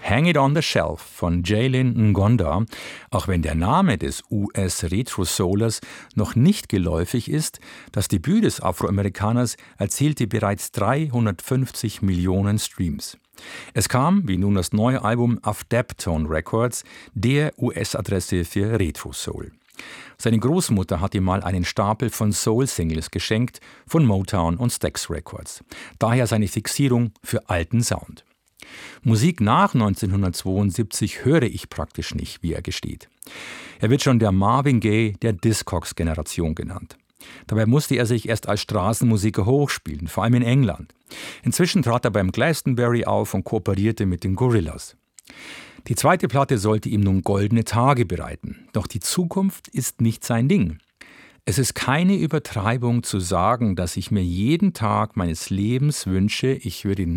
Hang It on the Shelf von Jaylin Ngonda, auch wenn der Name des US-Retro-Soulers noch nicht geläufig ist, das Debüt des Afroamerikaners erzielte bereits 350 Millionen Streams. Es kam, wie nun das neue Album, auf Daptone Records, der US-Adresse für Retro-Soul. Seine Großmutter hat ihm mal einen Stapel von Soul-Singles geschenkt von Motown und Stax Records. Daher seine Fixierung für alten Sound. Musik nach 1972 höre ich praktisch nicht, wie er gesteht. Er wird schon der Marvin Gaye der Discogs-Generation genannt. Dabei musste er sich erst als Straßenmusiker hochspielen, vor allem in England. Inzwischen trat er beim Glastonbury auf und kooperierte mit den Gorillaz. Die zweite Platte sollte ihm nun goldene Tage bereiten. Doch die Zukunft ist nicht sein Ding. Es ist keine Übertreibung zu sagen, dass ich mir jeden Tag meines Lebens wünsche, ich würde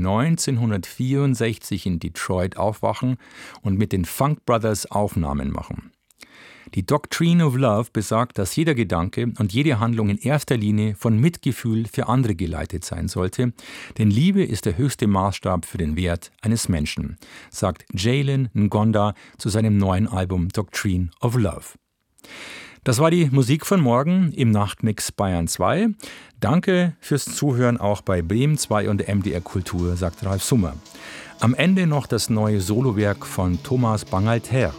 1964 in Detroit aufwachen und mit den Funk Brothers Aufnahmen machen. Die Doctrine of Love besagt, dass jeder Gedanke und jede Handlung in erster Linie von Mitgefühl für andere geleitet sein sollte, denn Liebe ist der höchste Maßstab für den Wert eines Menschen, sagt Jaylin Ngonda zu seinem neuen Album Doctrine of Love. Das war die Musik von morgen im Nachtmix Bayern 2. Danke fürs Zuhören auch bei Bremen 2 und der MDR Kultur, sagt Ralf Summer. Am Ende noch das neue Solowerk von Thomas Bangalter.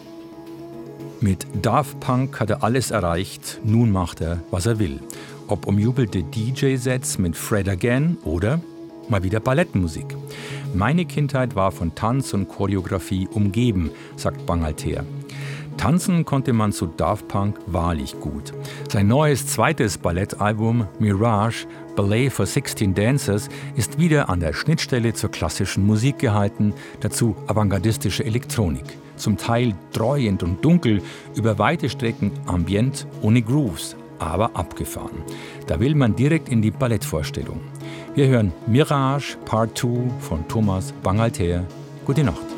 Mit Daft Punk hat er alles erreicht, nun macht er, was er will. Ob umjubelte DJ-Sets mit Fred Again oder mal wieder Ballettmusik. Meine Kindheit war von Tanz und Choreografie umgeben, sagt Bangalter. Tanzen konnte man zu Daft Punk wahrlich gut. Sein neues zweites Ballettalbum Mirage, Ballet for 16 Dancers, ist wieder an der Schnittstelle zur klassischen Musik gehalten, dazu avantgardistische Elektronik. Zum Teil dreuend und dunkel, über weite Strecken ambient, ohne Grooves, aber abgefahren. Da will man direkt in die Ballettvorstellung. Wir hören Mirage Part 2 von Thomas Bangalter. Gute Nacht.